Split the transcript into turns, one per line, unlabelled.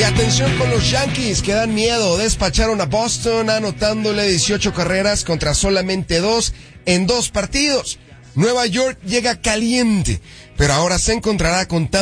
Y atención con los Yankees, que dan miedo. Despacharon a Boston anotándole 18 carreras contra solamente 2 en 2 partidos. Nueva York llega caliente, pero ahora se encontrará con